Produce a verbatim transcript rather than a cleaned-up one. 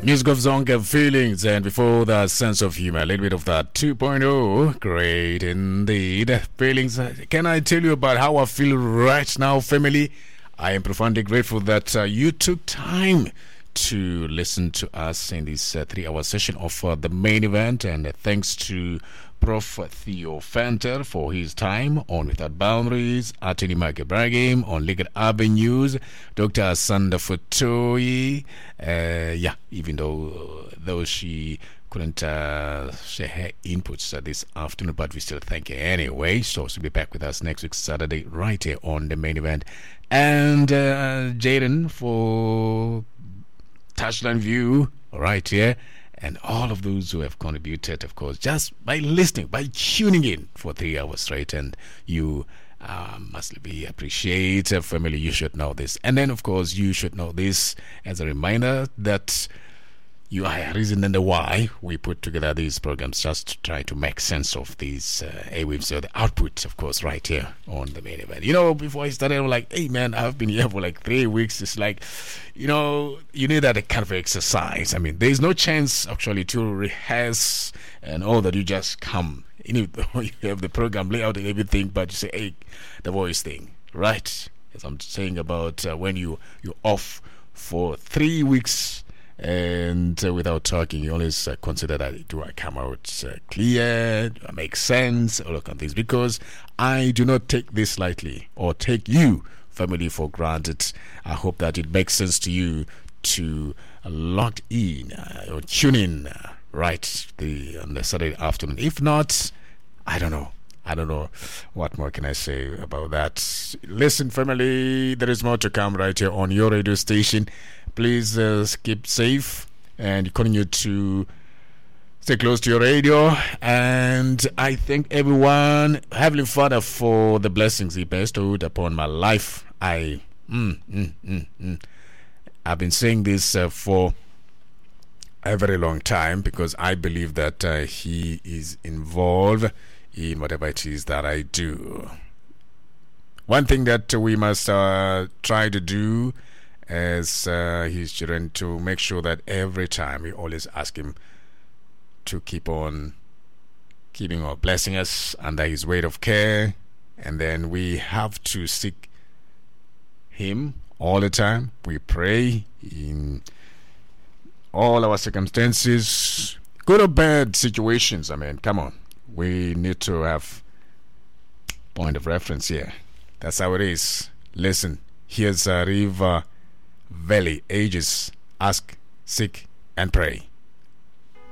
Music of Zonga feelings, and before that, sense of humor, a little bit of that two point oh. Great indeed. Feelings. Can I tell you about how I feel right now, family? I am profoundly grateful that uh, you took time to listen to us in this uh, three hour session of uh, the main event, and uh, thanks to Prof Theo Fanter for his time on Without Boundaries, Attorney Mike Ibrahim on Legal Avenues, Doctor Asanda Futoi, uh, yeah, even though uh, though she couldn't uh, share her inputs uh, this afternoon, but we still thank her anyway. So she'll be back with us next week Saturday right here on the main event. And uh, Jaden for Touchline View right here. And all of those who have contributed, of course, just by listening, by tuning in for three hours straight. And you uh, must be appreciated. Family, you should know this. And then, of course, you should know this as a reminder that you are a reason and the why we put together these programs, just to try to make sense of these uh, airwaves, so the output, of course, right here on the main event. You know, before I started, I'm like, hey, man, I've been here for like three weeks. It's like, you know, you need that kind of exercise. I mean, there's no chance, actually, to rehearse and all that. You just come. You know, you have the program layout and everything, but you say, hey, the voice thing, right? As I'm saying about uh, when you, you're off for three weeks, and uh, without talking, you always uh, consider that do I come out uh, clear, do I make sense, all of things, because I do not take this lightly or take you, family, for granted. I hope that it makes sense to you to uh, log in uh, or tune in uh, right the on the Saturday afternoon. If not, I don't know. I don't know what more can I say about that. Listen, family, there is more to come right here on your radio station. Please uh, keep safe and continue to stay close to your radio. And I thank everyone, Heavenly Father, for the blessings He bestowed upon my life. I, mm, mm, mm, mm. I've been saying this uh, for a very long time, because I believe that uh, He is involved in whatever it is that I do. One thing that we must uh, try to do as uh, His children, to make sure that every time we always ask Him to keep on keeping or blessing us under His weight of care, and then we have to seek Him all the time. We pray in all our circumstances, good or bad situations. I mean, come on. We need to have point of reference here. That's how it is. Listen, here's a River Valley Ages. Ask, seek, and pray.